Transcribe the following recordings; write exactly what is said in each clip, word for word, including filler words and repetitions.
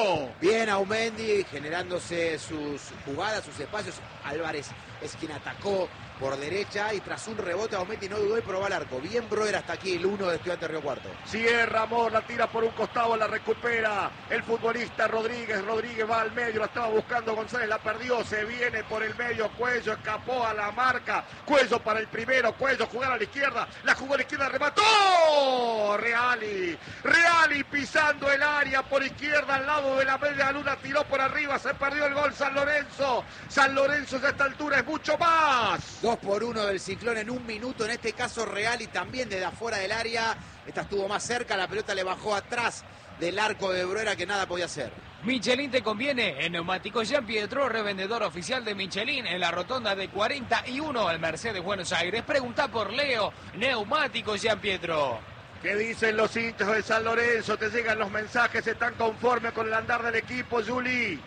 cero. Bien Aumendi generándose sus jugadas, sus espacios. Álvarez es quien atacó por derecha y tras un rebote Aumendi no dudó y probó al arco. Bien Broer hasta aquí, el uno de Estudiantes Río Cuarto. Cierra Amor, la tira por un costado, la recupera el futbolista Rodríguez. Rodríguez va al medio, la estaba buscando González, la perdió, se viene por el medio Cuello, escapó a la marca. Cuello para el primero, Cuello jugar a la izquierda, la jugó a la izquierda, remató. Reali, Reali pisando el área por izquierda al lado de la media luna, tiró por arriba, se perdió el gol San Lorenzo. San Lorenzo ya a esta altura es mucho más. Dos por uno del Ciclón en un minuto, en este caso Reali también desde afuera del área. Esta estuvo más cerca, la pelota le bajó atrás del arco de Bruera que nada podía hacer. Michelin te conviene. En Neumáticos Jean Pietro, revendedor oficial de Michelin en la rotonda de cuarenta y uno el Mercedes Buenos Aires. Pregunta por Leo. Neumáticos Jean Pietro. ¿Qué dicen los hinchas de San Lorenzo? Te llegan los mensajes, ¿están conformes con el andar del equipo, Juli?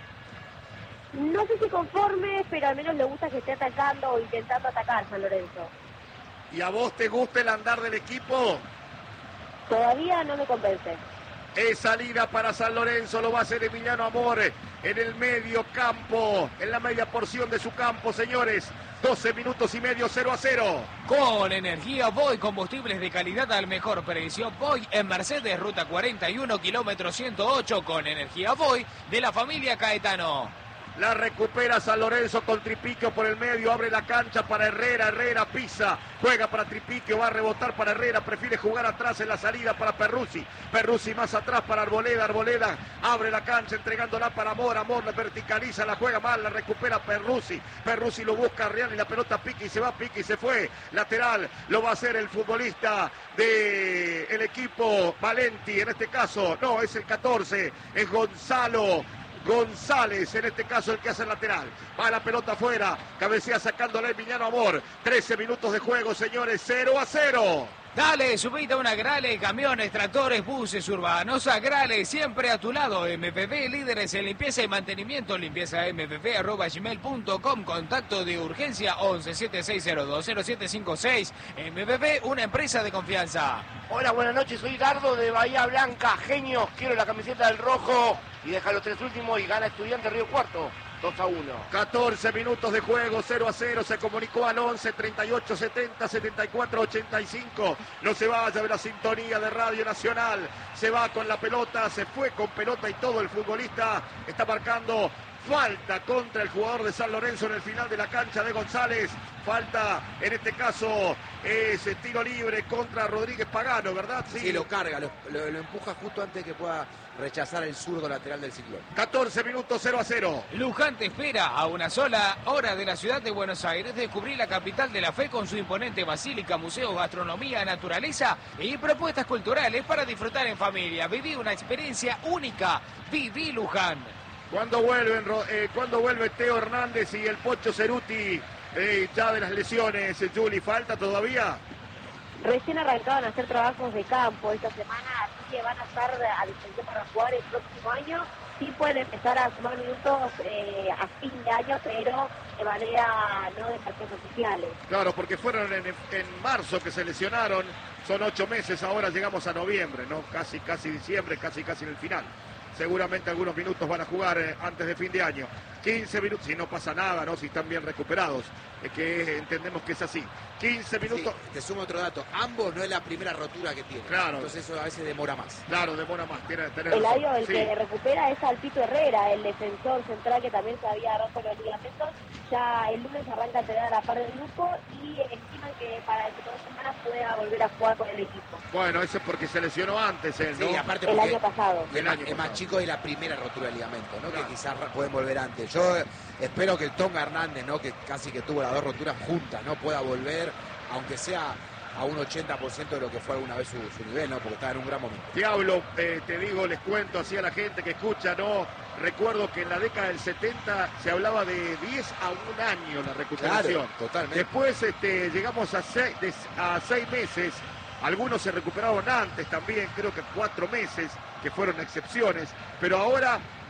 No sé si conforme, pero al menos le gusta que esté atacando o intentando atacar San Lorenzo. ¿Y a vos te gusta el andar del equipo? Todavía no me convence. Es salida para San Lorenzo, lo va a hacer Emiliano Amor en el medio campo, en la media porción de su campo, señores. doce minutos y medio, cero a cero. Con energía Voy, combustibles de calidad al mejor precio. Voy en Mercedes, ruta cuarenta y uno, kilómetro ciento ocho, con energía Voy de la familia Caetano. La recupera San Lorenzo con Tripiquio por el medio, abre la cancha para Herrera, Herrera pisa, juega para Tripiquio, va a rebotar para Herrera, prefiere jugar atrás en la salida para Perruzzi, Perruzzi más atrás para Arboleda, Arboleda abre la cancha entregándola para Amor, Amor la verticaliza, la juega mal, la recupera Perruzzi, Perruzzi lo busca Real y la pelota pica y se va, pica y se fue, lateral, lo va a hacer el futbolista del el equipo Valenti, en este caso, no, es el catorce, es Gonzalo González, en este caso el que hace el lateral. Va la pelota afuera, cabecea sacándole Emiliano Amor. trece minutos de juego, señores, cero a cero. Dale, subite a una Grale, camiones, tractores, buses urbanos. A Grale, siempre a tu lado. M P P, líderes en limpieza y mantenimiento. Limpieza m p p arroba gmail punto com. Contacto de urgencia once, setenta y seis cero dos, cero siete cinco seis. M P P, una empresa de confianza. Hola, buenas noches. Soy Dardo de Bahía Blanca. Genios, quiero la camiseta del rojo. Y deja los tres últimos y gana Estudiante Río Cuarto. dos a uno. catorce minutos de juego, cero a cero. Se comunicó al once, treinta y ocho, setenta, setenta y cuatro, ochenta y cinco. No se vaya de la sintonía de Radio Nacional. Se va con la pelota, se fue con pelota y todo. El futbolista está marcando falta contra el jugador de San Lorenzo en el final de la cancha de González. Falta, en este caso, es tiro libre contra Rodríguez Pagano, ¿verdad? Sí, sí lo carga, lo, lo, lo empuja justo antes de que pueda rechazar el zurdo lateral del Ciclón. catorce minutos, cero a cero. Luján te espera a una sola hora de la ciudad de Buenos Aires. Descubrí la capital de la fe con su imponente basílica, museo, gastronomía, naturaleza y propuestas culturales para disfrutar en familia. Viví una experiencia única. Viví Luján. ¿Cuándo vuelven, eh, ¿cuándo vuelve Teo Hernández y el Pocho Ceruti eh, ya de las lesiones? Juli, ¿falta todavía? Recién arrancaban a hacer trabajos de campo esta semana, así que van a estar a disposición para jugar el próximo año. Sí pueden empezar a sumar minutos eh, a fin de año, pero de manera no de partidos oficiales. Claro, porque fueron en, en marzo que se lesionaron, son ocho meses, ahora llegamos a noviembre, ¿no? Casi, casi diciembre, casi, casi en el final. Seguramente algunos minutos van a jugar eh, antes de fin de año. quince minutos, si no pasa nada, ¿no? Si están bien recuperados, es que entendemos que es así. quince minutos. Sí, te sumo otro dato. Ambos no es la primera rotura que tiene. Claro. Entonces eso a veces demora más. Claro, demora más. Tiene, tiene el razón. año el sí. que recupera es Alpito Herrera, el defensor central que también se había roto los ligamentos. Ya el lunes arranca a entrenar a la par del grupo y estiman que para el de dos semanas pueda volver a jugar con el equipo. Bueno, eso es porque se lesionó antes él, ¿no? Sí, aparte el porque año pasado. El, El año es pasado. más chico de la primera rotura de ligamento, ¿no? Claro. Que quizás pueden volver antes. Yo espero que el Tonga Hernández, ¿no? Que casi que tuvo las dos roturas juntas, ¿no? Pueda volver, aunque sea a un ochenta por ciento de lo que fue alguna vez su, su nivel, ¿no? Porque estaba en un gran momento. Diablo, eh, te digo, les cuento así a la gente que escucha, ¿no? Recuerdo que en la década del setenta se hablaba de diez a un año la recuperación. Claro, totalmente. Después este, llegamos a seis, de, a seis meses. Algunos se recuperaron antes también, creo que cuatro meses, que fueron excepciones. Pero ahora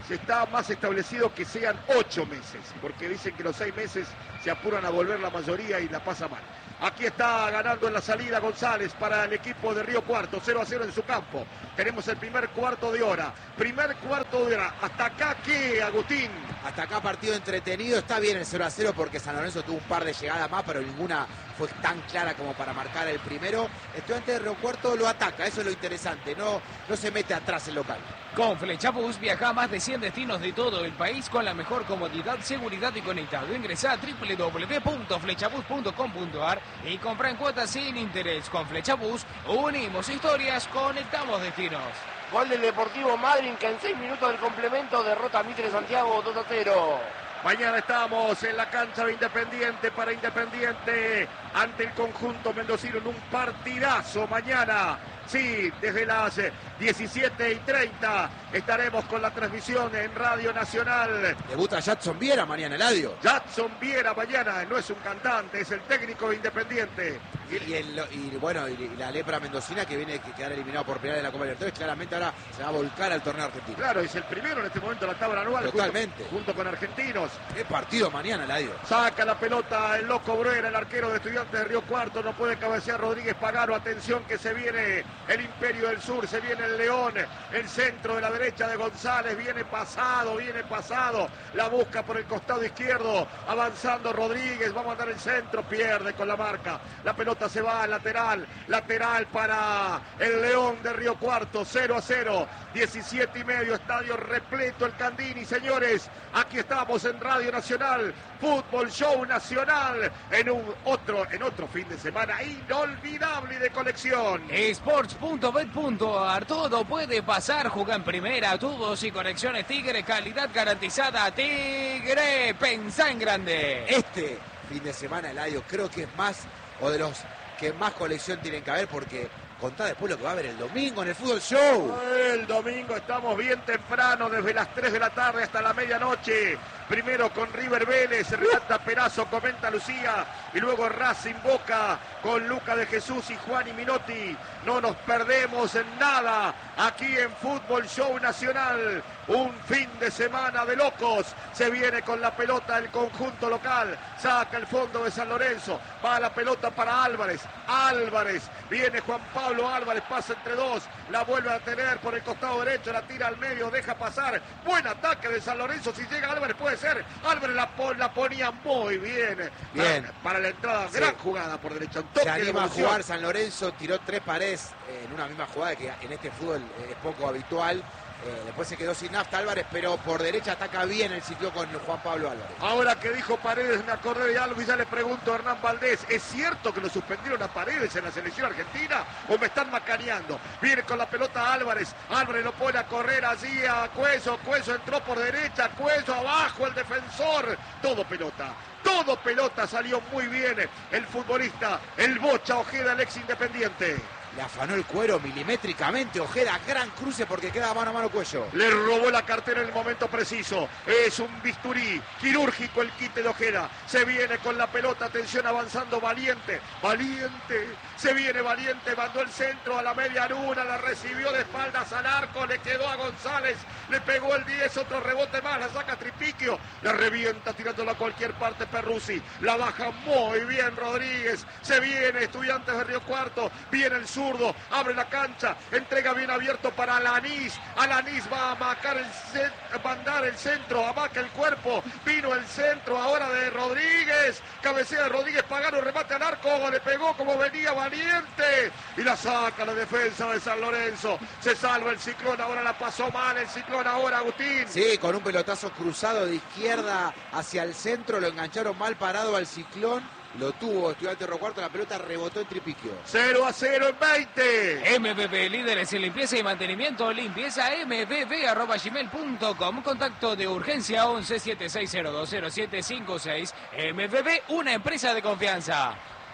se está más establecido que sean ocho meses, porque dicen que los seis meses se apuran a volver la mayoría y la pasa mal. Aquí está ganando en la salida González para el equipo de Río Cuarto, cero a cero en su campo. Tenemos el primer cuarto de hora. Primer cuarto de hora. ¿Hasta acá qué, Agustín? Hasta acá partido entretenido. Está bien el cero a cero porque San Lorenzo tuvo un par de llegadas más, pero ninguna fue tan clara como para marcar el primero. Estudiante de Río Cuarto lo ataca, eso es lo interesante. No, no se mete atrás el local. Con Flechabús viaja a más de cien destinos de todo el país con la mejor comodidad, seguridad y conectado. Ingresa a doble u doble u doble u punto flechabús punto com punto a r y compra en cuotas sin interés. Con Flechabús unimos historias, conectamos destinos. Gol del Deportivo Madryn que en seis minutos del complemento derrota a Mitre Santiago dos a cero. Mañana estamos en la cancha de Independiente para Independiente ante el conjunto mendocino en un partidazo mañana. Sí, desde las diecisiete y treinta estaremos con la transmisión en Radio Nacional. Debuta Jadson Viera mañana, Eladio. Jadson Viera mañana, no es un cantante, es el técnico de Independiente. Y, y, el, y bueno, y la lepra mendocina que viene a quedar eliminado por penal de la Copa Libertadores, claramente ahora se va a volcar al torneo argentino. Claro, es el primero en este momento de la tabla anual. Totalmente. Junto, junto con Argentinos. Qué partido mañana, Eladio. Saca la pelota el loco Bruera, el arquero de Estudiantes de Río Cuarto, no puede cabecear Rodríguez Pagano. Atención que se viene el Imperio del Sur, se viene el León, el centro de la derecha de González, viene pasado, viene pasado, la busca por el costado izquierdo, avanzando Rodríguez, va a mandar el centro, pierde con la marca, la pelota se va al lateral, lateral para el León de Río Cuarto, cero a cero, diecisiete y medio, estadio repleto el Candini, señores, aquí estamos en Radio Nacional, Fútbol Show Nacional, en un otro, en otro fin de semana inolvidable y de colección. Sports punto bet punto a r, todo puede pasar, juega en primera, tubos y conexiones Tigre, calidad garantizada, Tigre, pensá en grande. Este fin de semana, Eladio, creo que es más, o de los que más colección tienen que haber, porque contá después lo que va a haber el domingo en el Fútbol Show. El domingo estamos bien temprano, desde las tres de la tarde hasta la medianoche. Primero con River Vélez, relata Perazo, comenta Lucía, y luego Racing Boca con Luca de Jesús y Juan y Minotti. No nos perdemos en nada aquí en Fútbol Show Nacional. Un fin de semana de locos. Se viene con la pelota el conjunto local. Saca el fondo de San Lorenzo. Va la pelota para Álvarez. Álvarez. Viene Juan Pablo Álvarez. Pasa entre dos. La vuelve a tener por el costado derecho. La tira al medio. Deja pasar. Buen ataque de San Lorenzo. Si llega Álvarez puede ser. Álvarez la, la ponía muy bien. Bien. Para, para la entrada. Sí. Gran jugada por derecha. Un Se toque anima de a evolución. jugar San Lorenzo. Tiró tres paredes eh, en una misma jugada que en este fútbol eh, es poco habitual. Eh, después se quedó sin nafta Álvarez, pero por derecha ataca bien el sitio con Juan Pablo Álvarez. Ahora que dijo Paredes, me acordé de algo y ya le pregunto a Hernán Valdés, ¿es cierto que lo suspendieron a Paredes en la selección argentina o me están macaneando? Viene con la pelota Álvarez, Álvarez lo pone a correr allí a Cueso, Cueso entró por derecha, Cueso abajo el defensor, todo pelota. Todo pelota, salió muy bien el futbolista, el Bocha Ojeda, el ex Independiente. Le afanó el cuero milimétricamente Ojeda, gran cruce porque queda mano a mano Cuello. Le robó la cartera en el momento preciso. Es un bisturí quirúrgico el quite de Ojeda. Se viene con la pelota, atención avanzando Valiente. Valiente, se viene Valiente, mandó el centro a la media luna, la recibió de espaldas al arco, le quedó a González, le pegó el diez, otro rebote más, la saca Tripiquio, la revienta tirándola a cualquier parte Perruzzi. La baja muy bien Rodríguez. Se viene Estudiantes de Río Cuarto, viene el sur. Abre la cancha, entrega bien abierto para Alanís. Alanís va a marcar el centro, mandar el centro, amaca el cuerpo. Vino el centro ahora de Rodríguez. Cabecea de Rodríguez Pagano, remate al arco. Le pegó como venía Valiente. Y la saca la defensa de San Lorenzo. Se salva el Ciclón, ahora la pasó mal el Ciclón ahora, Agustín. Sí, con un pelotazo cruzado de izquierda hacia el centro. Lo engancharon mal parado al Ciclón. Lo tuvo Estudiante de Río Cuarto, la pelota rebotó en Tripiquio. cero a cero en veinte. M V V, líderes en limpieza y mantenimiento, limpieza m v v arroba gmail punto com, contacto de urgencia once siete seis cero dos cero siete cinco seis. M V V, una empresa de confianza.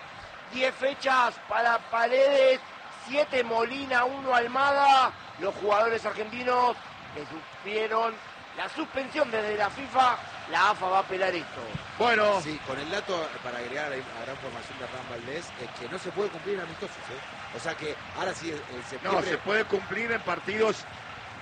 diez fechas para Paredes, siete Molina, uno Almada. Los jugadores argentinos le sufrieron la suspensión desde la FIFA. La A F A va a apelar esto. Bueno, Sí, con el dato, para agregar a la, a la gran formación de Hernán Valdés, es que no se puede cumplir en amistosos, ¿eh? O sea que ahora sí, en no, septiembre... se puede cumplir en partidos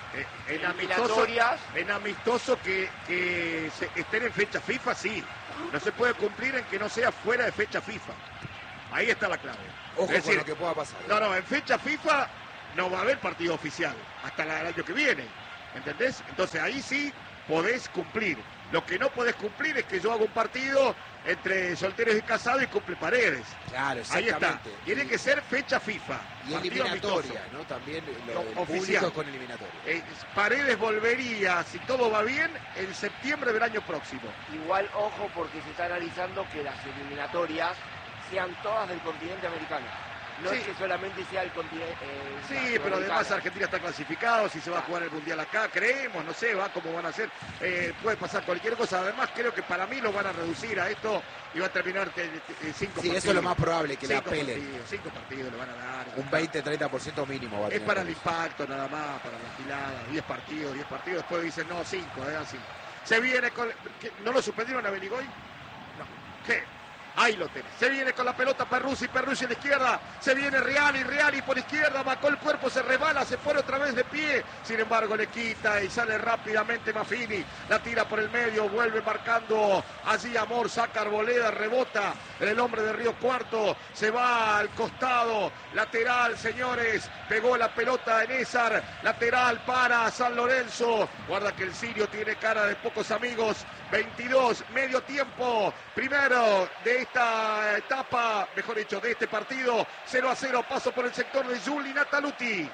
Eh, en, amistoso, eliminatorias. en amistoso que, que se, estén en fecha FIFA, sí. No se puede cumplir en que no sea fuera de fecha FIFA. Ahí está la clave. Ojo Es decir, con lo que pueda pasar. ¿eh? No, no, en fecha FIFA no va a haber partido oficial hasta la- el año que viene. ¿Entendés? Entonces ahí sí podés cumplir. Lo que no podés cumplir es que yo haga un partido entre solteros y casados y cumple Paredes. Claro, Ahí está. exactamente. Tiene que ser fecha FIFA. Y partido eliminatoria, amistoso. ¿no? También lo No, del oficial. público con eliminatoria. Eh, Paredes volvería, si todo va bien, en septiembre del año próximo. Igual, ojo, porque se está analizando que las eliminatorias sean todas del continente americano. No Sí. es que solamente sea el continente. eh, Sí, latinoamericano. pero además Argentina está clasificado, si se va a jugar el Mundial acá, creemos, no sé, va cómo van a ser, eh, puede pasar cualquier cosa. Además creo que para mí lo van a reducir a esto y va a terminar que, eh, cinco Sí, partidos. eso es lo más probable, que le Cinco apelen. partidos, cinco partidos le van a dar. Un veinte treinta por ciento mínimo va a Es tener. para el impacto nada más, para la gilada, diez partidos, diez partidos, después dicen no, cinco, es así. Se viene con... ¿qué? ¿No lo suspendieron a Beligoy? No. ¿Qué? Ahí lo tenés. Se viene con la pelota Perruzzi, Perruzzi a la izquierda. Se viene Reali, Reali por izquierda. Bacó el cuerpo, se rebala, se pone otra vez de pie. Sin embargo, le quita y sale rápidamente Maffini. La tira por el medio, vuelve marcando allí Amor, saca Arboleda, rebota el hombre de Río Cuarto. Se va al costado, lateral, señores. Pegó la pelota en Nézar. Lateral para San Lorenzo. Guarda que el Sirio tiene cara de pocos amigos. veintidós, medio tiempo. Primero de esta etapa, mejor dicho, de este partido. cero a cero, paso por el sector de Juli Nataluti.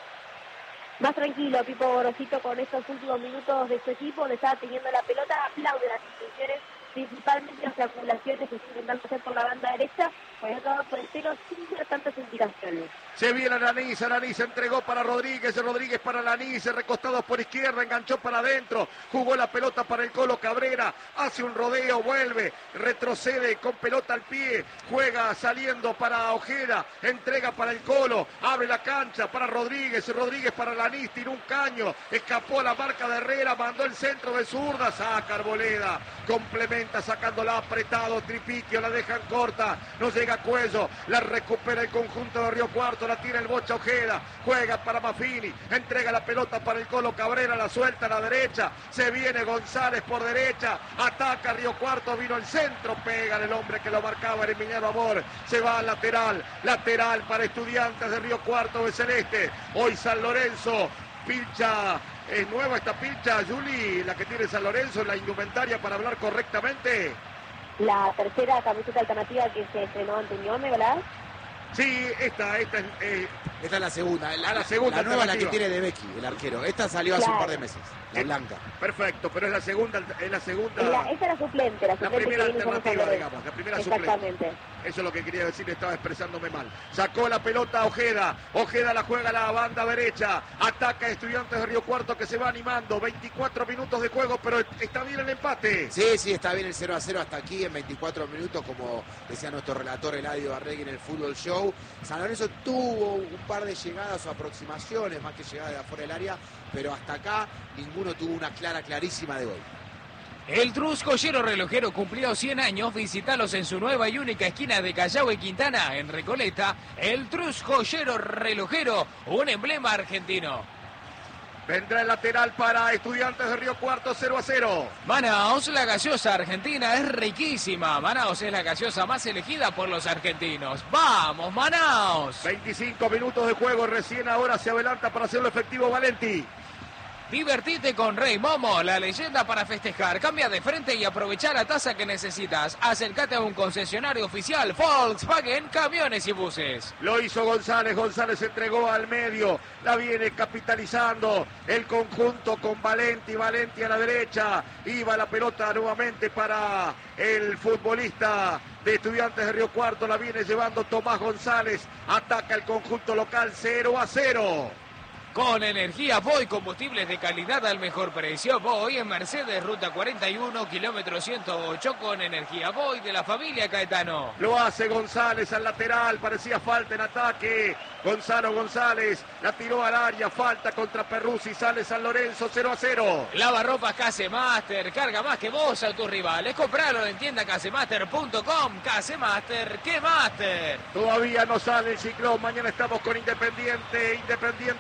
Más tranquilo, Pipo Gorosito, con estos últimos minutos de su equipo, donde estaba teniendo la pelota, aplaude las intenciones, principalmente las acumulaciones que está intentando hacer por la banda derecha, por el otro lado por el cero, sin dar tantas indicaciones. Se viene Alanís, Alanís entregó para Rodríguez, Rodríguez para Alanís, recostados por izquierda, enganchó para adentro, jugó la pelota para el Colo Cabrera, hace un rodeo, vuelve, retrocede con pelota al pie, juega saliendo para Ojeda, entrega para el Colo, abre la cancha para Rodríguez, Rodríguez para Alanís, tiró un caño, escapó a la marca de Herrera, mandó el centro de zurda, saca Arboleda, complementa sacándola apretado, Tripiquio, la dejan corta, no llega a Cuello, la recupera el conjunto de Río Cuarto, la tira el Bocha Ojeda, juega para Maffini, entrega la pelota para el Colo Cabrera, la suelta a la derecha, se viene González por derecha, ataca Río Cuarto, vino el centro, pega el hombre que lo marcaba, el Emiliano Amor, se va al lateral, lateral para Estudiantes de Río Cuarto de Celeste, hoy San Lorenzo, pilcha, es nueva esta pilcha, Juli, la que tiene San Lorenzo, la indumentaria para hablar correctamente. La tercera camiseta alternativa que se estrenó ante Unión, ¿verdad? Sí, esta, esta es... Eh, Esta es la segunda. La, Ah, la segunda la nueva es la que alternativa. tiene De Becchi, el arquero. Esta salió hace un Claro. par de meses, la Eh, blanca. perfecto, pero es la segunda, es la segunda... Es la- esa es la suplente, la La suplente primera que viene con San alternativa, Lorenzo. digamos, la primera suplente. Exactamente. Eso es lo que quería decir, estaba expresándome mal. Sacó la pelota a Ojeda, Ojeda la juega a la banda derecha, ataca a Estudiantes de Río Cuarto que se va animando, veinticuatro minutos de juego, pero está bien el empate. Sí, sí, está bien el cero a cero hasta aquí en veinticuatro minutos, como decía nuestro relator Eladio Arregui en el Fútbol Show. San Lorenzo tuvo un par de llegadas o aproximaciones, más que llegadas de afuera del área, pero hasta acá ninguno tuvo una clara, clarísima de gol. El Trus Joyero Relojero cumplió cien años. Visítalos en su nueva y única esquina de Callao y Quintana, en Recoleta. El Trus Joyero Relojero, un emblema argentino. Vendrá el lateral para Estudiantes de Río Cuarto, cero a cero. Manaos, la gaseosa argentina es riquísima. Manaos es la gaseosa más elegida por los argentinos. ¡Vamos, Manaos! veinticinco minutos de juego, recién ahora se adelanta para hacerlo efectivo Valenti. Divertite con Rey Momo, la leyenda para festejar. Cambia de frente y aprovecha la tasa que necesitas. Acércate a un concesionario oficial Volkswagen Camiones y Buses. Lo hizo González, González entregó al medio, la viene capitalizando el conjunto con Valenti, Valenti a la derecha, iba la pelota nuevamente para el futbolista de Estudiantes de Río Cuarto, la viene llevando Tomás González, ataca el conjunto local cero a cero. Con energía Voy, combustibles de calidad al mejor precio. Voy en Mercedes, ruta cuarenta y uno, kilómetro ciento ocho, con energía Voy de la familia Caetano. Lo hace González al lateral, parecía falta en ataque. Gonzalo González la tiró al área, falta contra Perruzzi, sale San Lorenzo cero a cero. Lavarropas Casemaster, carga más que vos a tus rivales. Compralo en tienda casemaster punto com. Casemaster, ¿qué Master? Todavía no sale el ciclón, mañana estamos con Independiente, Independiente Rivadavia.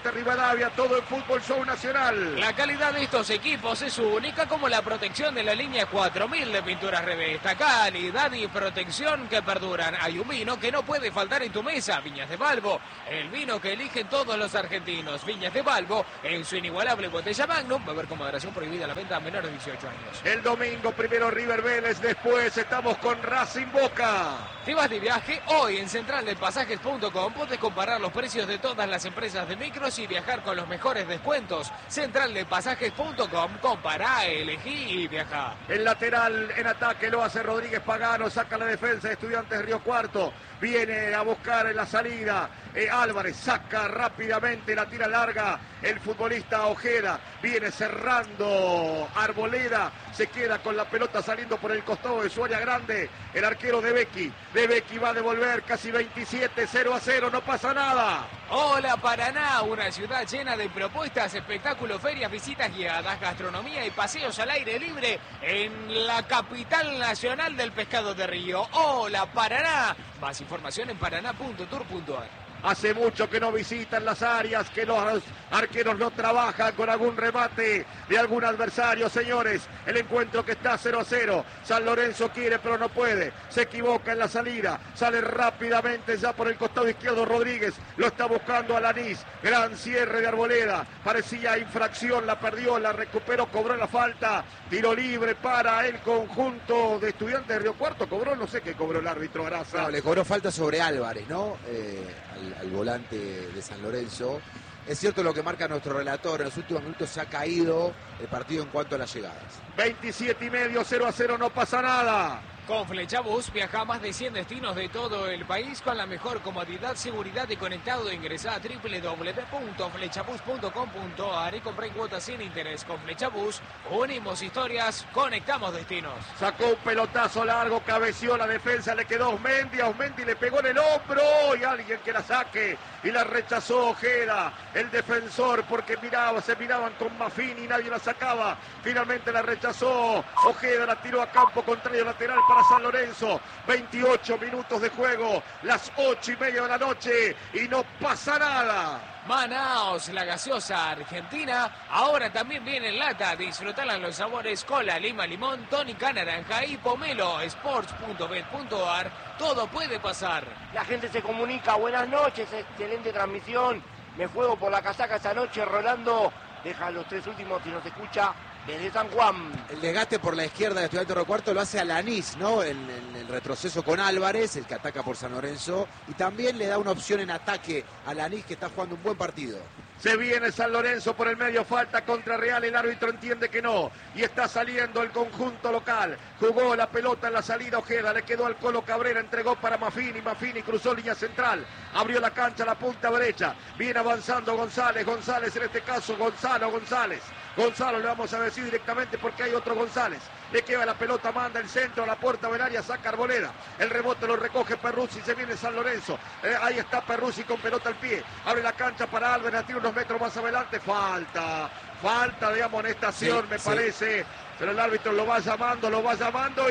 Arabia, todo el Fútbol Show Nacional. La calidad de estos equipos es única, como la protección de la línea cuatro mil de Pinturas Revesta. Calidad y protección que perduran. Hay un vino que no puede faltar en tu mesa, Viñas de Balbo, el vino que eligen todos los argentinos. Viñas de Balbo, en su inigualable botella Magnum. Va a haber con moderación prohibida la venta a menores de dieciocho años. El domingo primero River Vélez, después estamos con Racing Boca. Si vas de viaje, hoy en central de pasajes punto com puedes comparar los precios de todas las empresas de micros y viajar con los mejores descuentos. central de pasajes punto com, compará, elegí y viaja. El lateral en ataque lo hace Rodríguez Pagano, saca la defensa de Estudiantes Río Cuarto. Viene a buscar en la salida eh, Álvarez, saca rápidamente, la tira larga el futbolista Ojeda, viene cerrando Arboleda, se queda con la pelota saliendo por el costado de su área grande, el arquero de Becky, de Becky va a devolver casi veintisiete, cero a cero, no pasa nada. Hola Paraná, una ciudad llena de propuestas, espectáculos, ferias, visitas guiadas, gastronomía y paseos al aire libre en la capital nacional del pescado de río. Hola Paraná, más información en paraná punto tour punto ar. Hace mucho que no visitan las áreas, que los arqueros no trabajan con algún remate de algún adversario, señores. El encuentro que está cero a cero. San Lorenzo quiere, pero no puede. Se equivoca en la salida. Sale rápidamente ya por el costado izquierdo Rodríguez. Lo está buscando Alanís. Gran cierre de Arboleda. Parecía infracción, la perdió, la recuperó, cobró la falta. Tiro libre para el conjunto de Estudiantes de Río Cuarto. Cobró, no sé qué cobró el árbitro Araza. No, le cobró falta sobre Álvarez, ¿no? Eh, al, al volante de San Lorenzo. Es cierto lo que marca nuestro relator, en los últimos minutos se ha caído el partido en cuanto a las llegadas. veintisiete y medio, cero a cero, no pasa nada. Con Flechabús viaja a más de cien destinos de todo el país con la mejor comodidad, seguridad y conectado. Ingresa a doble u doble u doble u punto flechabús punto com punto ar y compré cuotas sin interés. Con Flechabús unimos historias, conectamos destinos. Sacó un pelotazo largo, cabeció la defensa, le quedó Osmendi, a Osmendi le pegó en el hombro y alguien que la saque y la rechazó Ojeda, el defensor, porque miraba, se miraban con Mafini y nadie la sacaba. Finalmente la rechazó Ojeda, la tiró a campo contrario lateral para San Lorenzo. veintiocho minutos de juego, las ocho y media de la noche y no pasa nada. Manaos, la gaseosa argentina, ahora también viene en lata. Disfrutarán los sabores cola, lima, limón, tónica, naranja y pomelo. sports punto bet punto ar, todo puede pasar. La gente se comunica, buenas noches, excelente transmisión. Me juego por la casaca esta noche, Rolando. Deja los tres últimos si nos escucha desde San Juan. El desgaste por la izquierda de Estudiantes de Río Cuarto lo hace Alanís, ¿no? En, en el retroceso con Álvarez, el que ataca por San Lorenzo. Y también le da una opción en ataque a Alanís, que está jugando un buen partido. Se viene San Lorenzo por el medio, falta contra Real, el árbitro entiende que no, y está saliendo el conjunto local. Jugó la pelota en la salida Ojeda, le quedó al Colo Cabrera, entregó para Mafini, Mafini cruzó línea central, abrió la cancha a la punta derecha, viene avanzando González, González en este caso, Gonzalo González. Gonzalo le vamos a decir directamente porque hay otro González. Le queda la pelota, manda el centro a la puerta del área, saca Arboleda. El rebote lo recoge Perruzzi, se viene San Lorenzo. Eh, ahí está Perruzzi con pelota al pie. Abre la cancha para Álvarez, tira unos metros más adelante. Falta, falta de amonestación, sí, me sí. parece. Pero el árbitro lo va llamando, lo va llamando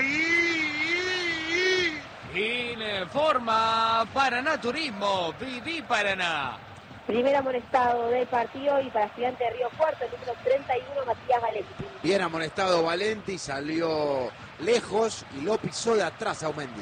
y... Informa Paraná Turismo, Viví Paraná. Primer amonestado del partido y para Estudiantes de Río Cuarto, el número treinta y uno, Matías Valenti. Bien amonestado Valenti, salió lejos y lo pisó de atrás a Aumendi.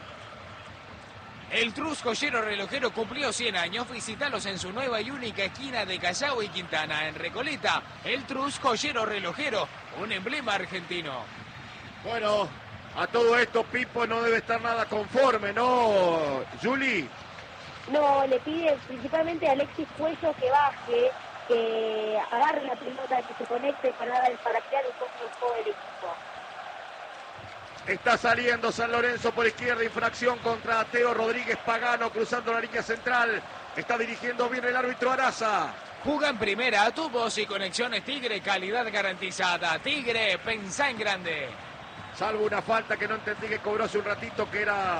El Trus Joyero Relojero cumplió cien años. Visítalos en su nueva y única esquina de Callao y Quintana, en Recoleta. El Trus Joyero Relojero, un emblema argentino. Bueno, a todo esto Pipo no debe estar nada conforme, ¿no, Juli? No, le pide principalmente a Alexis Cuello que baje, que agarre la pelota, que se conecte para, para crear un poco el juego del equipo. Está saliendo San Lorenzo por izquierda, infracción contra Teo Rodríguez Pagano, cruzando la línea central. Está dirigiendo bien el árbitro Araza. Juga en primera, tubos y conexiones Tigre, calidad garantizada. Tigre, pensá en grande. Salvo una falta que no entendí que cobró hace un ratito, que era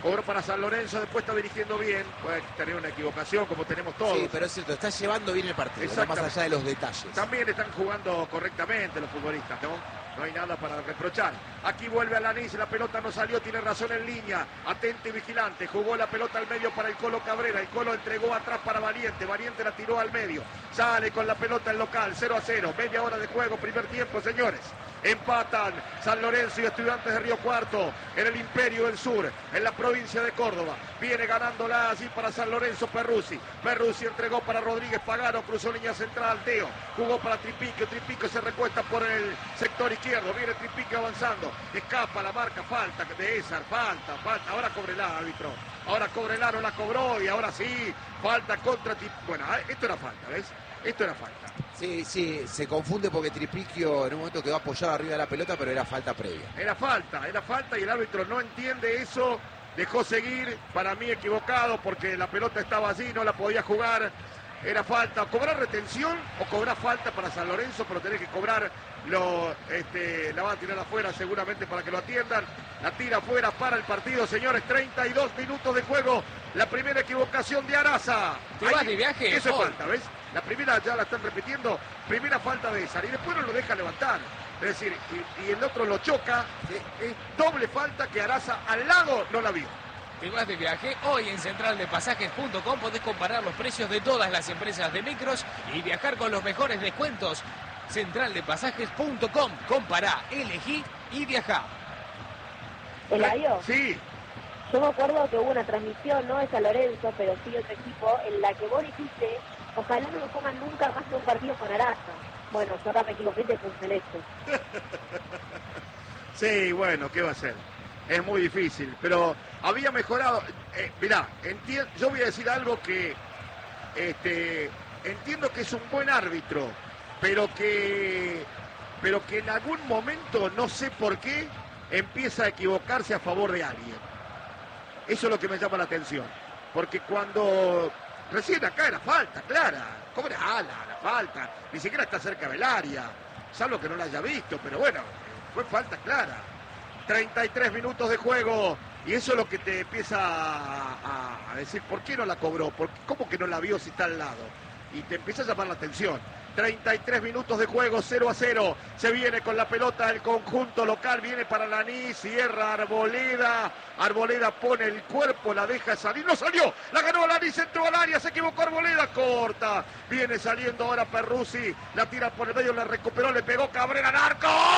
Cobró para San Lorenzo, después está dirigiendo bien. Puede tener una equivocación como tenemos todos. Sí, pero es cierto, está llevando bien el partido, no más allá de los detalles. También están jugando correctamente los futbolistas, ¿no? No hay nada para reprochar. Aquí vuelve Alanís, la pelota no salió, tiene razón en línea. Atento y vigilante, jugó la pelota al medio para el Colo Cabrera. El Colo entregó atrás para Valiente, Valiente la tiró al medio. Sale con la pelota el local, cero a cero. Media hora de juego, primer tiempo, señores. Empatan San Lorenzo y Estudiantes de Río Cuarto en el Imperio del Sur, en la provincia de Córdoba. Viene ganándola así para San Lorenzo Perruzzi. Perruzzi entregó para Rodríguez Pagano, cruzó línea central, Teo. Jugó para Tripico, Tripico se recuesta por el sector izquierdo. Viene Tripico avanzando, escapa la marca, falta de Esar, falta, falta. Ahora Cobrelar, árbitro. Ahora Cobrelar no la cobró y ahora sí, falta contra Tripico. Bueno, esto era falta, ¿ves? Esto era falta. Sí, sí, se confunde porque Tripiquio en un momento quedó apoyado arriba de la pelota, pero era falta previa. Era falta, era falta y el árbitro no entiende eso, dejó seguir, para mí equivocado porque la pelota estaba allí, no la podía jugar, era falta. ¿Cobrar retención o cobrar falta para San Lorenzo? Pero tenés que cobrar, lo, este, la va a tirar afuera seguramente para que lo atiendan. La tira afuera para el partido, señores, treinta y dos minutos de juego. La primera equivocación de Araza. ¿Te vas de viaje? Eso es Hoy. falta, ¿ves? La primera ya la están repitiendo, primera falta de Esar y después no lo deja levantar. Es decir, y, y el otro lo choca, es doble falta que Araza al lado no la vio. ¿Te vas de viaje? Hoy en central de pasajes punto com podés comparar los precios de todas las empresas de micros y viajar con los mejores descuentos. central de pasajes punto com. Compará, elegí y viajá. Eladio, Sí, yo me acuerdo que hubo una transmisión, no de San Lorenzo, pero sí de otro equipo, en la que vos dijiste, ojalá no lo pongan nunca más que un partido con Araza. Bueno, yo ahora me equivoqué de con Celeste. sí, bueno, ¿qué va a hacer? Es muy difícil, pero había mejorado. Eh, mirá, enti- yo voy a decir algo que este, entiendo que es un buen árbitro, pero que, pero que en algún momento, no sé por qué, empieza a equivocarse a favor de alguien. Eso es lo que me llama la atención, porque cuando recién acá era falta, clara, ¿cómo era ala, la falta? Ni siquiera está cerca del área, salvo que no la haya visto, pero bueno, fue falta clara. treinta y tres minutos de juego y eso es lo que te empieza a, a, a decir, ¿por qué no la cobró? ¿Por qué, ¿Cómo que no la vio si está al lado? Y te empieza a llamar la atención. treinta y tres minutos de juego, cero a cero. Se viene con la pelota el conjunto local, viene para Lanís, cierra Arboleda. Arboleda pone el cuerpo, la deja salir. ¡No salió! La ganó Lanís, entró al área, se equivocó Arboleda, corta. Viene saliendo ahora Perruzzi, la tira por el medio, la recuperó, le pegó Cabrera al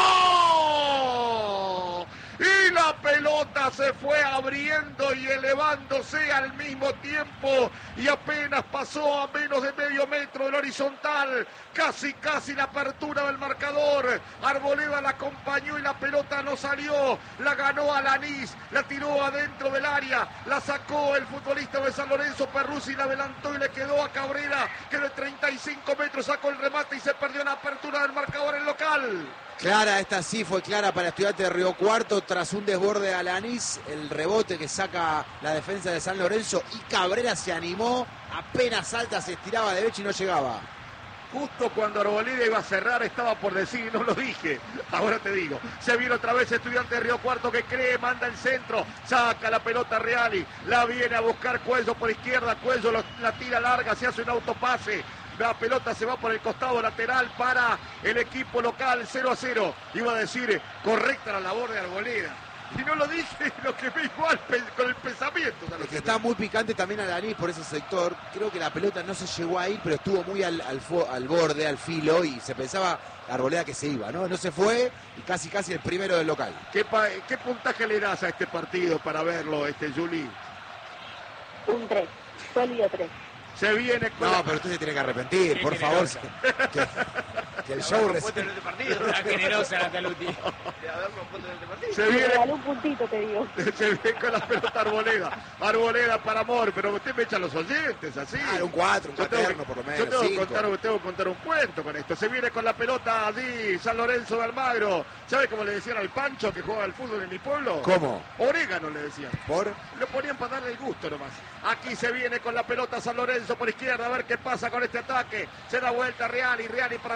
arco. Y la pelota se fue abriendo y elevándose al mismo tiempo y apenas pasó a menos de medio metro del horizontal, casi casi la apertura del marcador. Arboleda la acompañó y la pelota no salió, la ganó Alanís, la tiró adentro del área, la sacó el futbolista de San Lorenzo Perruzzi, la adelantó y le quedó a Cabrera, que de treinta y cinco metros sacó el remate y se perdió en la apertura del marcador en local. Clara, esta sí fue clara para Estudiantes de Río Cuarto tras un desborde de Alanís, el rebote que saca la defensa de San Lorenzo y Cabrera se animó, apenas salta, se estiraba de derecha y no llegaba. Justo cuando Arboleda iba a cerrar estaba por decir, no lo dije, ahora te digo. Se viene otra vez Estudiante de Río Cuarto que cree, manda el centro, saca la pelota Reali, la viene a buscar Cuello por izquierda, Cuello lo, la tira larga, se hace un autopase. La pelota se va por el costado lateral para el equipo local, cero a cero. Iba a decir, correcta la labor de Arboleda. Y no lo dije, lo que me igual con el pensamiento. El que está muy picante también Alanís por ese sector. Creo que la pelota no se llegó a ir, pero estuvo muy al, al, al borde, al filo, y se pensaba Arboleda que se iba, ¿no? No se fue y casi casi el primero del local. ¿Qué, qué puntaje le das a este partido para verlo, este Juli? Un tres, sólido tres. Se viene con No, la... pero usted se tiene que arrepentir, Qué por generosa. favor. Que, que el show... res- La generosa la Taluti. Se Me viene, regaló un puntito, te digo. se viene con la pelota Arboleda. Arboleda para Amor, pero usted me echa a los oyentes, así. Ah, un cuatro, un Yo tengo cuaterno que- por lo menos, Yo tengo que, cinco. contar, tengo que contar un cuento con esto. Se viene con la pelota allí, San Lorenzo de Almagro. ¿Sabe cómo le decían al Pancho que jugaba al fútbol en mi pueblo? ¿Cómo? Orégano le decían. ¿Por? Lo ponían para darle el gusto nomás. Aquí se viene con la pelota San Lorenzo por izquierda, a ver qué pasa con este ataque. Se da vuelta Reali, Reali para Rodríguez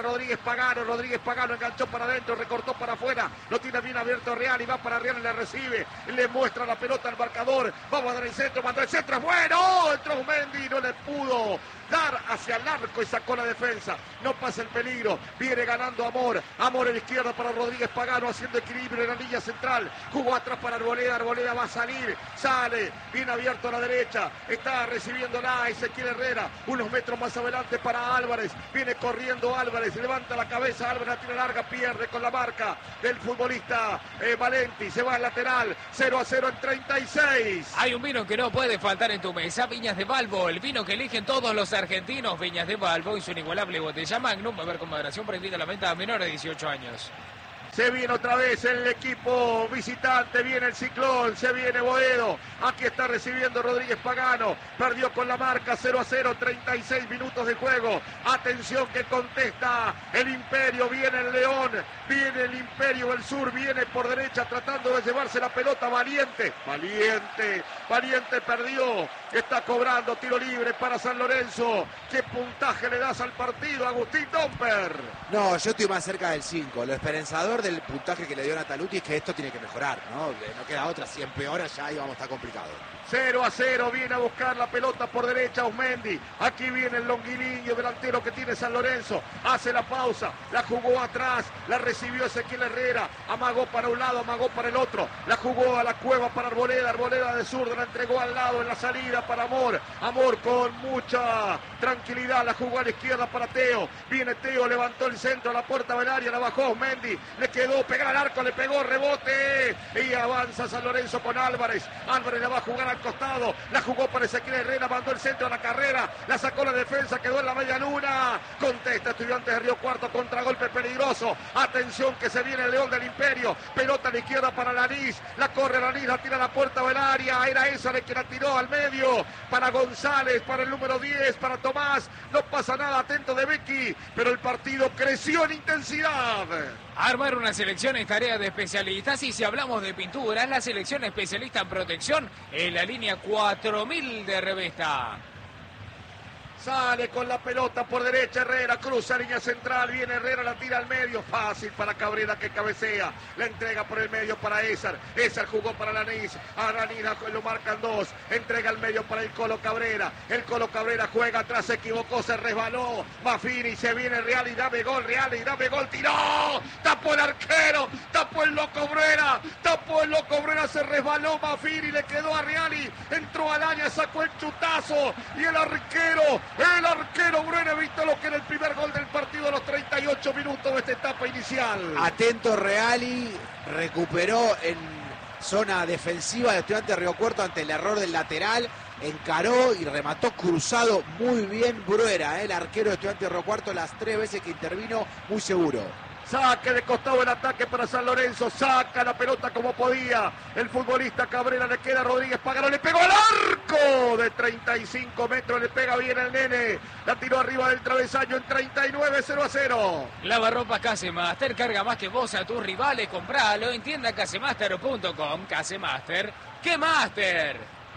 Pagano, Rodríguez Pagano enganchó para adentro, recortó para afuera, lo tiene bien abierto Real y va para Real y le recibe, le muestra la pelota al marcador, vamos a dar el centro, mandó el centro, es bueno, entró Mendy, no le pudo dar hacia el arco y sacó la defensa, no pasa el peligro, viene ganando Amor, Amor en la izquierda para Rodríguez Pagano haciendo equilibrio en la línea central, jugó atrás para Arboleda, Arboleda va a salir, sale, bien abierto a la derecha, está recibiéndola Ezequiel Herrera, unos metros más adelante para Álvarez, viene corriendo Álvarez, levanta la cabeza, Álvarez la tira larga, pierde con la marca del futbolista eh, Valenti, se va al lateral, cero a cero en treinta y seis. Hay un vino que no puede faltar en tu mesa, Viñas de Balbo, el vino que eligen todos los argentinos, Viñas de Balbo y su inigualable botella Magnum, a ver con moderación, prohibida la venta a menores de dieciocho años. Se viene otra vez el equipo visitante, viene el Ciclón, se viene Boedo, aquí está recibiendo Rodríguez Pagano, perdió con la marca cero a cero, treinta y seis minutos de juego, atención que contesta el Imperio, viene el León, viene el Imperio del Sur, viene por derecha tratando de llevarse la pelota, Valiente, Valiente, Valiente perdió, está cobrando tiro libre para San Lorenzo, ¿qué puntaje le das al partido, Agustín Domper? No, yo estoy más cerca del cinco, lo esperanzador del puntaje que le dio Nataluti es que esto tiene que mejorar, ¿no? No queda otra, si empeora ya ahí vamos a estar complicado. cero a cero, viene a buscar la pelota por derecha Osmendi, aquí viene el longuiliño delantero que tiene San Lorenzo, hace la pausa, la jugó atrás, la recibió Ezequiel Herrera, amagó para un lado, amagó para el otro, la jugó a la cueva para Arboleda, Arboleda de zurdo, la entregó al lado en la salida para Amor, Amor con mucha tranquilidad, la jugó a la izquierda para Teo, viene Teo, levantó el centro a la puerta del área, la bajó Osmendi, le quedó, pegar al arco, le pegó, rebote, y avanza San Lorenzo con Álvarez, Álvarez la va a jugar al costado, la jugó para Ezequiel Herrera, mandó el centro a la carrera, la sacó la defensa, quedó en la media luna, contesta Estudiantes de Río Cuarto, contragolpe peligroso, atención que se viene el León del Imperio, pelota a la izquierda para Lanís, la corre Lanís, la tira a la puerta del área, era esa de que la tiró al medio, para González, para el número diez, para Tomás, no pasa nada, atento de Becky, pero el partido creció en intensidad. Armar una selección es tarea de especialistas y si hablamos de pinturas, la selección especialista en protección en la línea cuatro mil de Revesta. Sale con la pelota por derecha Herrera, cruza línea central, viene Herrera, la tira al medio, fácil para Cabrera que cabecea, la entrega por el medio para Ézar, Ézar jugó para Lanís, a Lanís lo marcan dos, entrega al medio para el Colo Cabrera, el Colo Cabrera juega atrás, se equivocó, se resbaló, Mafini, se viene Real y dame gol, Real y dame gol, tiró, tapó el arquero, tapó el loco Brera, tapó el loco Brera, se resbaló Mafini, le quedó a Reali, entró al área, sacó el chutazo y el arquero, el arquero Brera evitó lo que era el primer gol del partido a los treinta y ocho minutos de esta etapa inicial. Atento Reali, recuperó en zona defensiva de Estudiantes de Río Cuarto ante el error del lateral, encaró y remató cruzado muy bien Bruera, el arquero de Estudiantes de Río Cuarto, las tres veces que intervino, muy seguro. Saque de costado el ataque para San Lorenzo, saca la pelota como podía, el futbolista Cabrera, le queda Rodríguez Pagano, le pegó al arco de treinta y cinco metros, le pega bien el nene, la tiró arriba del travesaño en treinta y nueve, cero a cero. Lavarropas Casemaster, carga más que vos a tus rivales, compralo en tienda casemaster punto com, Casemaster, ¡qué Master!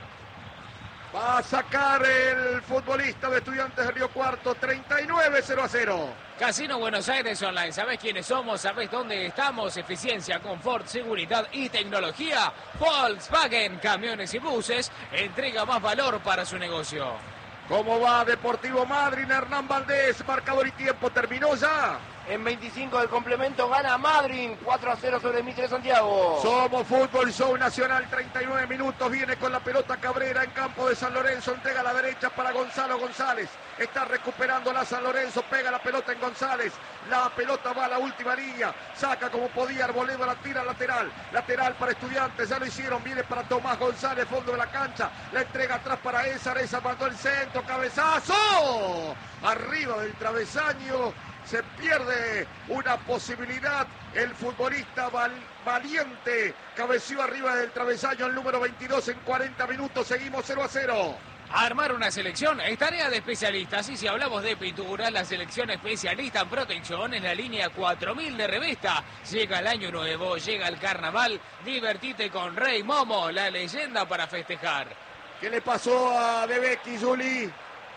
Va a sacar el futbolista de Estudiantes de Río Cuarto, treinta y nueve, cero a cero. Casino Buenos Aires Online, ¿sabés quiénes somos? ¿Sabés dónde estamos? Eficiencia, confort, seguridad y tecnología. Volkswagen, camiones y buses, entrega más valor para su negocio. ¿Cómo va Deportivo Madryn? Hernán Valdés, marcador y tiempo, ¿terminó ya? En veinticinco del complemento gana Madryn, cuatro a cero sobre Mitre Santiago. Somos Fútbol Show Nacional, treinta y nueve minutos, viene con la pelota Cabrera en campo de San Lorenzo, entrega a la derecha para Gonzalo González, está recuperando la San Lorenzo, pega la pelota en González, la pelota va a la última línea, saca como podía Arboleda, la tira lateral, lateral para Estudiantes, ya lo hicieron, viene para Tomás González, fondo de la cancha, la entrega atrás para Ézar, Ézar mandó el centro, cabezazo, arriba del travesaño, se pierde una posibilidad, el futbolista val, Valiente cabeció arriba del travesaño el número veintidós en cuarenta minutos, seguimos cero a cero. Armar una selección es tarea de especialistas y si hablamos de pintura, la selección especialista en protección es la línea cuatro mil de Revesta. Llega el año nuevo, llega el carnaval, divertite con Rey Momo, la leyenda para festejar. ¿Qué le pasó a De Becky, Juli?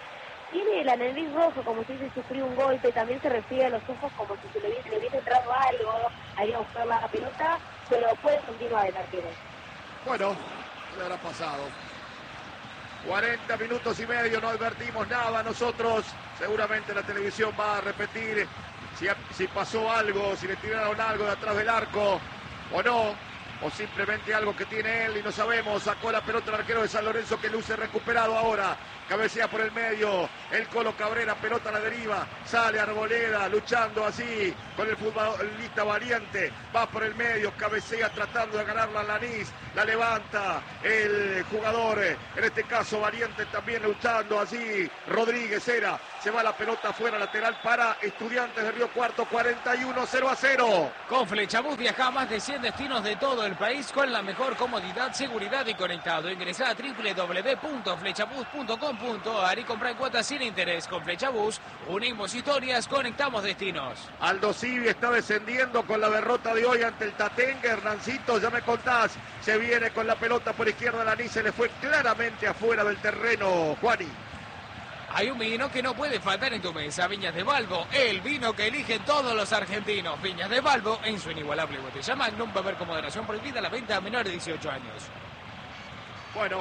tiene la nariz roja como si se sufrió un golpe, también se refiere a los ojos como si se le hubiese, le hubiese entrado algo, a ir a buscar la pelota, pero puede continuar el arquero. Bueno, le habrá pasado. cuarenta minutos y medio, no advertimos nada nosotros. Seguramente la televisión va a repetir si, si pasó algo, si le tiraron algo de atrás del arco o no, o simplemente algo que tiene él y no sabemos. Sacó la pelota el arquero de San Lorenzo, que luce recuperado ahora. Cabecea por el medio, el Colo Cabrera, pelota a la deriva, sale Arboleda luchando así con el futbolista Valiente, va por el medio, cabecea tratando de ganarla a Lanís, la levanta el jugador, en este caso Valiente también luchando así, Rodríguez era, se va la pelota afuera, lateral para Estudiantes de Río Cuarto, cuarenta y uno, cero a cero. Con Flechabús viaja a más de cien destinos de todo el país con la mejor comodidad, seguridad y conectado. Ingresá a doble u doble u doble u punto flechabús punto com punto a r y compra en cuotas sin interés. Con Flechabús unimos historias, conectamos destinos. Aldo Civi está descendiendo con la derrota de hoy ante el Tatengue. Hernancito, ya me contás, se viene con la pelota por izquierda, Lanís se le fue claramente afuera del terreno, Juani. Hay un vino que no puede faltar en tu mesa, Viñas de Balbo, el vino que eligen todos los argentinos. Viñas de Balbo, en su inigualable botella Magnum, beber con moderación, prohibida la venta a menores de dieciocho años. Bueno,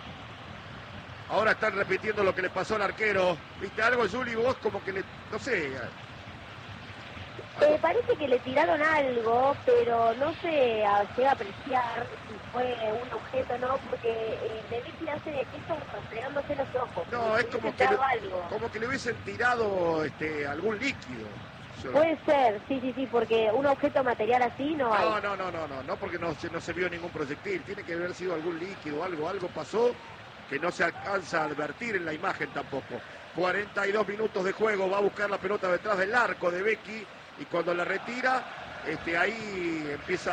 ahora están repitiendo lo que le pasó al arquero. ¿Viste algo, Juli? Vos como que le, no sé... Eh, parece que le tiraron algo, pero no se a- llega a apreciar si fue un objeto o no, porque eh, de Vicky hace de eso rastreándose los ojos. No, es como que, Tirado le, algo. como que le hubiesen tirado este, algún líquido. Yo- Puede ser, sí, sí, sí, porque un objeto material así no hay. No, no, no, no, no, no, porque no se, no se vio ningún proyectil. Tiene que haber sido algún líquido, algo, algo pasó que no se alcanza a advertir en la imagen tampoco. cuarenta y dos minutos de juego, va a buscar la pelota detrás del arco de Becky y cuando la retira, este, ahí empieza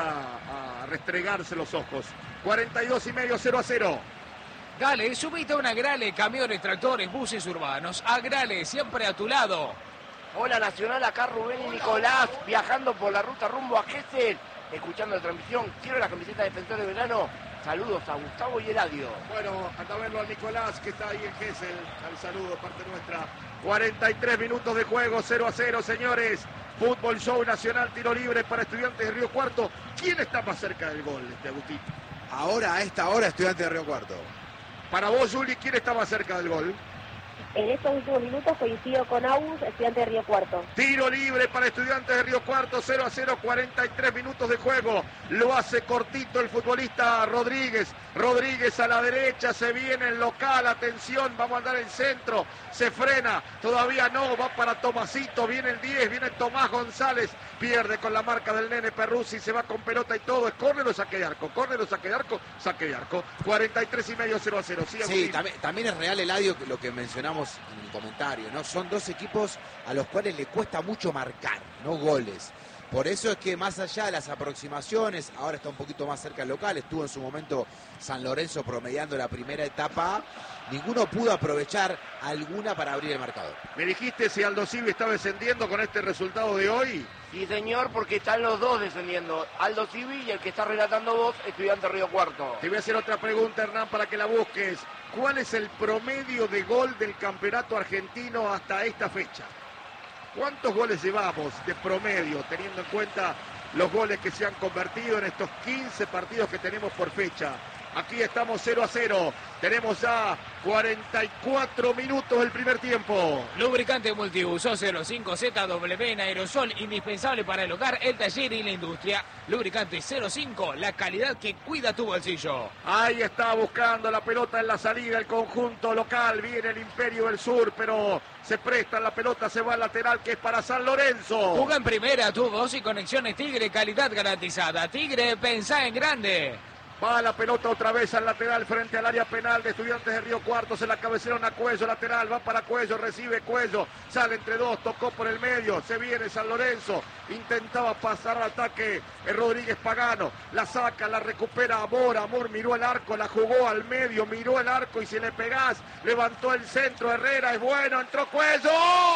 a restregarse los ojos. cuarenta y dos y medio, cero a cero. Dale, subite a una Grale, camiones, tractores, buses urbanos. A Grale, siempre a tu lado. Hola Nacional, acá Rubén y Nicolás, viajando por la ruta rumbo a Gesell, escuchando la transmisión. Quiero la camiseta de Defensor de Verano. Saludos a Gustavo y Eladio. Bueno, anda a verlo a Nicolás, que está ahí en Gesell. Al saludo, parte nuestra. cuarenta y tres minutos de juego, cero a cero, señores. Fútbol Show Nacional, tiro libre para Estudiantes de Río Cuarto. ¿Quién está más cerca del gol, este Agustín? Ahora, a esta hora, Estudiante de Río Cuarto. Para vos, Juli, ¿quién está más cerca del gol? En estos últimos minutos coincido con Agus, Estudiante de Río Cuarto. Tiro libre para Estudiantes de Río Cuarto, cero a cero, cuarenta y tres minutos de juego. Lo hace cortito el futbolista Rodríguez. Rodríguez a la derecha, se viene el local, atención, vamos a andar en centro. Se frena, todavía no, va para Tomasito, viene el diez, viene Tomás González. Pierde con la marca del nene Perruzzi, se va con pelota y todo. ¿Es córner o saque de arco? ¿Córner o saque de arco? Saque de arco. cuarenta y tres y medio, cero a cero. Sí, Sí, Agustín. también, también es real, Eladio, lo que mencionamos en el comentario, ¿no? Son dos equipos a los cuales le cuesta mucho marcar, no goles. Por eso es que más allá de las aproximaciones, ahora está un poquito más cerca del local, estuvo en su momento San Lorenzo promediando la primera etapa, ninguno pudo aprovechar alguna para abrir el marcador. ¿Me dijiste si Aldo Civi está descendiendo con este resultado de hoy? Sí, señor, porque están los dos descendiendo. Aldo Civi y el que está relatando vos, Estudiante Río Cuarto. Te voy a hacer otra pregunta, Hernán, para que la busques. ¿Cuál es el promedio de gol del campeonato argentino hasta esta fecha? ¿Cuántos goles llevamos de promedio, teniendo en cuenta los goles que se han convertido en estos quince partidos que tenemos por fecha? Aquí estamos cero a cero. Tenemos ya cuarenta y cuatro minutos del primer tiempo. Lubricante multiuso cero cinco Z W en aerosol, indispensable para el hogar, el taller y la industria. Lubricante cero cinco, la calidad que cuida tu bolsillo. Ahí está buscando la pelota en la salida el conjunto local. Viene el Imperio del Sur, pero se presta la pelota, se va al lateral que es para San Lorenzo. Juega en primera, tu voz y conexiones Tigre, calidad garantizada. Tigre, pensá en grande. Va la pelota otra vez al lateral frente al área penal de Estudiantes de Río Cuarto. Se la cabecearon a Cuello, lateral, va para Cuello, recibe Cuello, sale entre dos, tocó por el medio, se viene San Lorenzo, intentaba pasar al ataque el Rodríguez Pagano, la saca, la recupera Amor, Amor miró el arco, la jugó al medio, miró el arco y si le pegás, levantó el centro, Herrera es bueno, entró Cuello.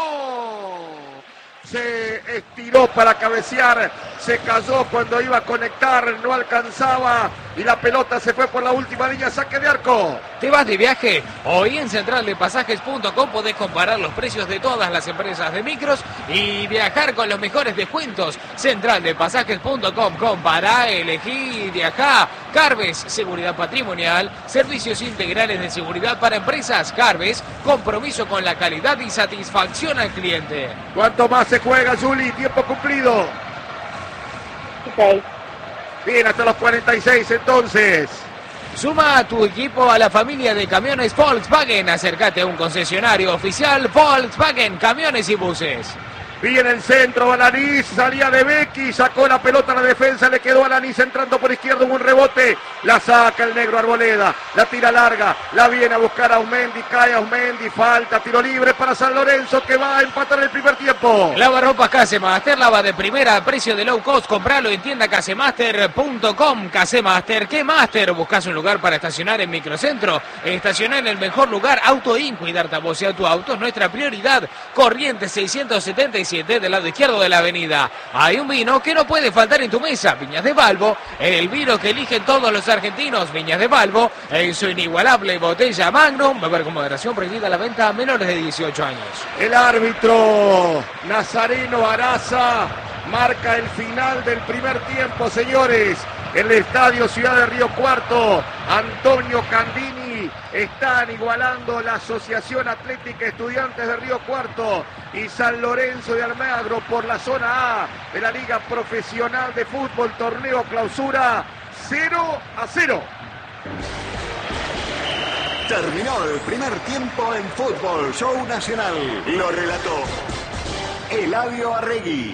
Se estiró para cabecear, se cayó cuando iba a conectar, no alcanzaba y la pelota se fue por la última línea, saque de arco. ¿Te vas de viaje? Hoy en central de pasajes punto com podés comparar los precios de todas las empresas de micros y viajar con los mejores descuentos. central de pasajes punto com, compará, elegí y viajá. Carves, seguridad patrimonial, servicios integrales de seguridad para empresas. Carves, compromiso con la calidad y satisfacción al cliente. ¿Cuánto más se juega, Juli? Tiempo cumplido. seis. Bien, hasta los cuarenta y seis entonces. Suma a tu equipo a la familia de camiones Volkswagen. Acércate a un concesionario oficial Volkswagen, camiones y buses. Viene el centro, Alanís, salía de Becky, sacó la pelota a la defensa, le quedó Alanís entrando por izquierda, un rebote, la saca el negro Arboleda, la tira larga, la viene a buscar a Aumendi, cae Aumendi, falta, tiro libre para San Lorenzo que va a empatar el primer tiempo. Lavarropas Casemaster, lava de primera a precio de low cost, compralo en tienda casemaster punto com. Casemaster, ¿qué Master? ¿Buscas un lugar para estacionar en Microcentro? Estacionar en el mejor lugar, Autoin, cuidarte a vos y a tu auto es nuestra prioridad. Corrientes seiscientos setenta y siete del lado izquierdo de la avenida. Hay un vino que no puede faltar en tu mesa, Viñas de Balbo, el vino que eligen todos los argentinos. Viñas de Balbo, en su inigualable botella Magnum, beber con moderación, prohibida la venta a menores de dieciocho años. El árbitro Nazareno Araza marca el final del primer tiempo, señores. En el estadio Ciudad de Río Cuarto, Antonio Candini, están igualando la Asociación Atlética Estudiantes de Río Cuarto y San Lorenzo de Almagro por la zona A de la Liga Profesional de Fútbol, torneo clausura, cero a cero. Terminó el primer tiempo en Fútbol Show Nacional. Lo relató Eladio Arregui.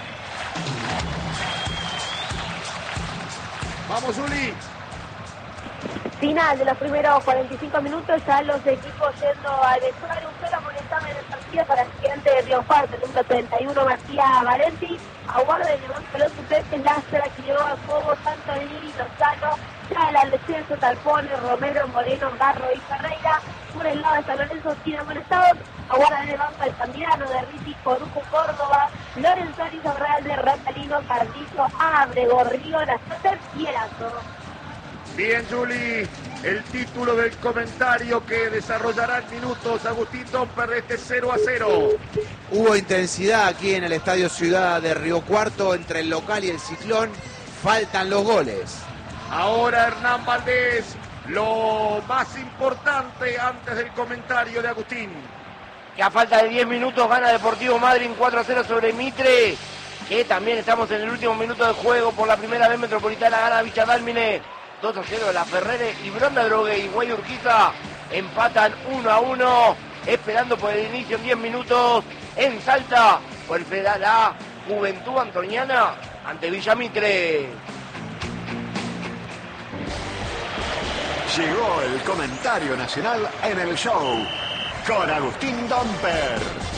Vamos, Juli. Final de los primeros cuarenta y cinco minutos, ya los equipos yendo al vestuario. Un solo amonestado en el partido para el gigante de Río Cuarto, el número treinta y uno, Matías Valenti. Aguarda de levante los suplentes, Lázaro, que llevó a juego Santo Nini, Lozano, Chala, al descenso, Talpones, Romero, Moreno, Garro y Ferreira. Por el lado de San Lorenzo, sin amonestados. Aguarda de levante el Cambiano, de Riti, Corujo, Córdoba, Lorenzo Arizo, Real de Ratalino, Cardizo, Abre, Gorrío, Nacer y Erazo. Bien, Juli, el título del comentario que desarrollará en minutos Agustín Domper de este cero a cero. Hubo intensidad aquí en el Estadio Ciudad de Río Cuarto entre el local y el Ciclón. Faltan los goles. Ahora Hernán Valdés, lo más importante antes del comentario de Agustín. Que a falta de diez minutos gana Deportivo Madryn cuatro a cero sobre Mitre. Que también estamos en el último minuto de juego. Por la primera vez Metropolitana gana Villa Dálmine dos a cero. La Ferrere y Bronda Drogue y Guay Urquiza empatan uno a uno. Esperando por el inicio en diez minutos en Salta por el Federal A. Juventud Antoniana ante Villa Mitre. Llegó el comentario nacional en el show con Agustín Domper.